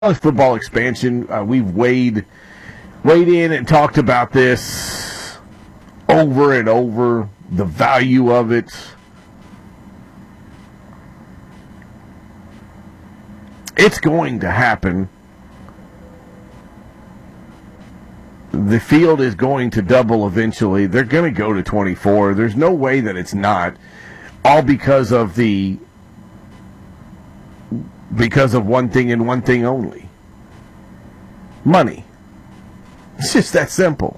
College football expansion, we've weighed in and talked about this over and over, the value of it. It's going to happen. The field is going to double eventually. They're going to go to 24. There's no way that it's not, all because of one thing and one thing only. Money. It's just that simple.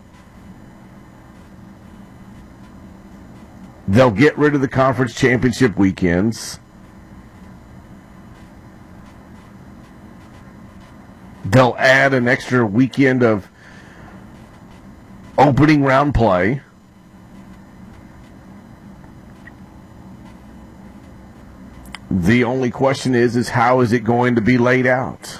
They'll get rid of the conference championship weekends. They'll add an extra weekend of opening round play. The only question is how is it going to be laid out?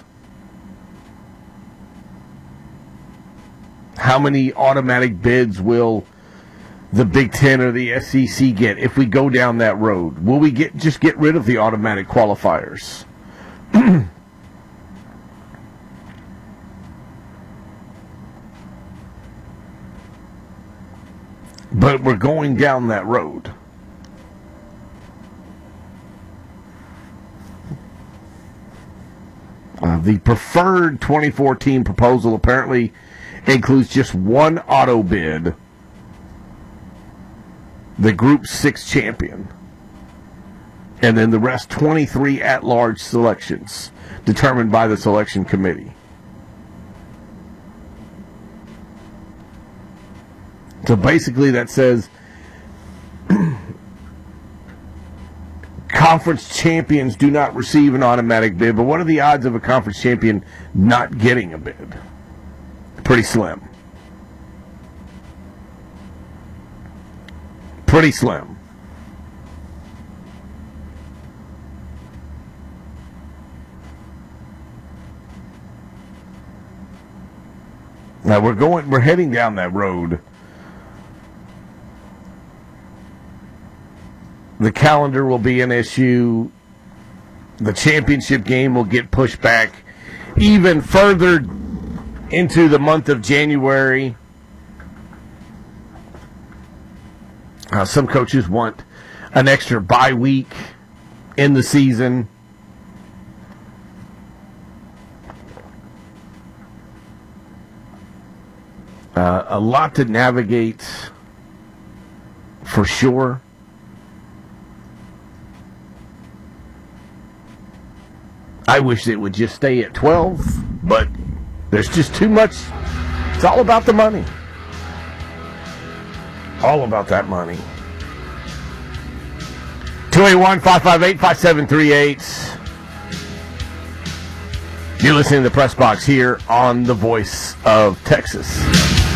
How many automatic bids will the Big Ten or the SEC get if we go down that road? Will we just get rid of the automatic qualifiers? But we're going down that road. The preferred 2014 proposal apparently includes just one auto bid, the Group 6 champion, and then the rest 23 at-large selections determined by the selection committee. So basically that says conference champions do not receive an automatic bid, but what are the odds of a conference champion not getting a bid? Pretty slim. Pretty slim. Now we're heading down that road. The calendar will be an issue. The championship game will get pushed back even further into the month of January. Some coaches want an extra bye week in the season. A lot to navigate for sure. I wish it would just stay at 12, but there's just too much. It's all about the money. All about that money. 281-558-5738. You're listening to the Press Box here on the Voice of Texas.